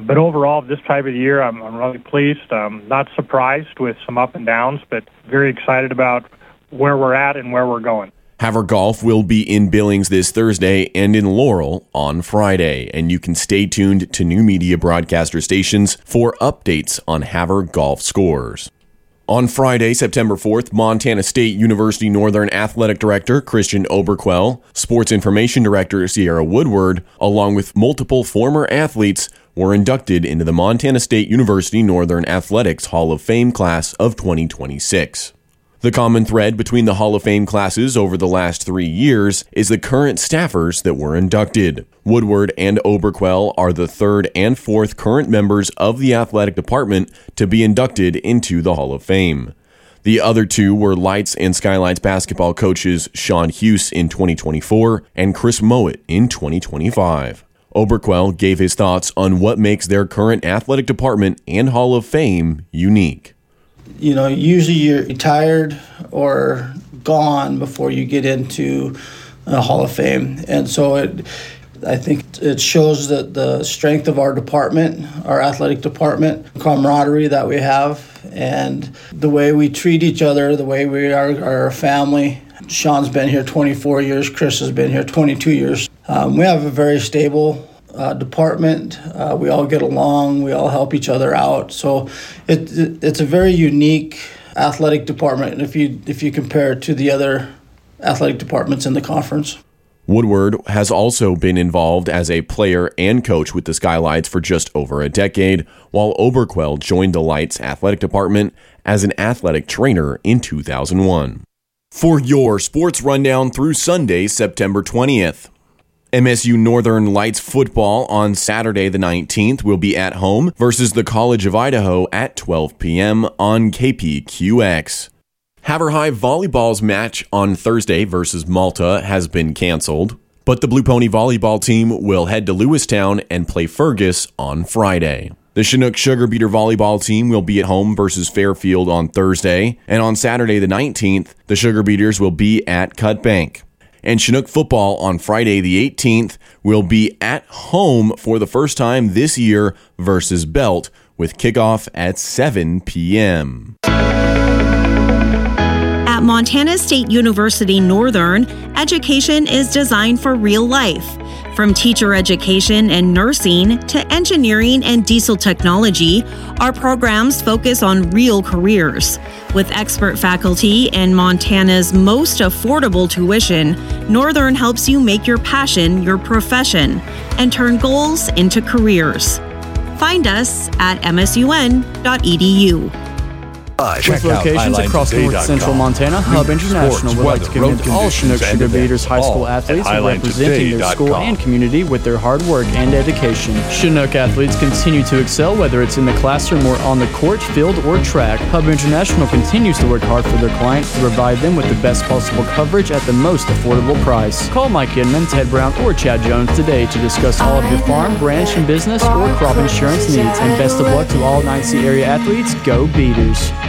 But overall, this type of year, I'm really pleased. Not surprised with some up and downs, but very excited about where we're at and where we're going. Haver-Golf will be in Billings this Thursday and in Laurel on Friday, and you can stay tuned to new media broadcaster stations for updates on Haver-Golf scores. On Friday, September 4th, Montana State University Northern Athletic Director Christian Oberquell, Sports Information Director Sierra Woodward, along with multiple former athletes, were inducted into the Montana State University Northern Athletics Hall of Fame class of 2026. The common thread between the Hall of Fame classes over the last 3 years is the current staffers that were inducted. Woodward and Oberquell are the third and fourth current members of the athletic department to be inducted into the Hall of Fame. The other two were Lights and Skylights basketball coaches Sean Hughes in 2024 and Chris Mowat in 2025. Oberquell gave his thoughts on what makes their current athletic department and Hall of Fame unique. You know, usually you're retired or gone before you get into the Hall of Fame. And so I think it shows that the strength of our department, our athletic department, camaraderie that we have, and the way we treat each other, the way we are a family. Sean's been here 24 years. Chris has been here 22 years. We have a very stable department. We all get along. We all help each other out. So it's a very unique athletic department if you compare it to the other athletic departments in the conference. Woodward has also been involved as a player and coach with the Skylights for just over a decade, while Oberquell joined the Lights athletic department as an athletic trainer in 2001. For your sports rundown through Sunday, September 20th. MSU Northern Lights football on Saturday the 19th will be at home versus the College of Idaho at 12 p.m. on KPQX. Haver-High volleyball's match on Thursday versus Malta has been canceled, but the Blue Pony volleyball team will head to Lewistown and play Fergus on Friday. The Chinook Sugar Beater volleyball team will be at home versus Fairfield on Thursday, and on Saturday the 19th, the Sugar Beaters will be at Cut Bank. And Chinook football on Friday the 18th will be at home for the first time this year versus Belt, with kickoff at 7 p.m. At Montana State University Northern, education is designed for real life. From teacher education and nursing to engineering and diesel technology, our programs focus on real careers. With expert faculty and Montana's most affordable tuition, Northern helps you make your passion your profession and turn goals into careers. Find us at msun.edu. With locations across north central Montana, Hub International would like to commend all Chinook Sugar Beaters high school athletes for representing their school and community with their hard work and dedication. Chinook athletes continue to excel, whether it's in the classroom or on the court, field, or track. Hub International continues to work hard for their clients to provide them with the best possible coverage at the most affordable price. Call Mike Inman, Ted Brown, or Chad Jones today to discuss all of your farm, ranch, and business or crop insurance needs. And best of luck to all 9C area athletes. Go Beaters!